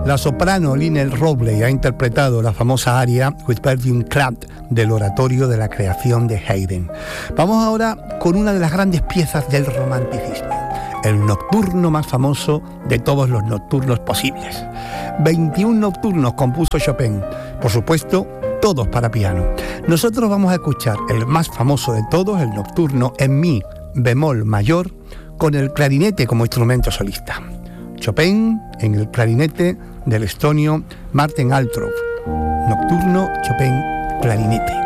La soprano Lynette Robley ha interpretado la famosa aria With Perfume Clad del oratorio de la creación de Haydn. Vamos ahora con una de las grandes piezas del romanticismo, el nocturno más famoso de todos los nocturnos posibles. 21 nocturnos compuso Chopin, por supuesto, todos para piano. Nosotros vamos a escuchar el más famoso de todos, el nocturno en mi bemol mayor, con el clarinete como instrumento solista. Chopin en el clarinete del estonio Martin Altrov. Nocturno Chopin clarinete.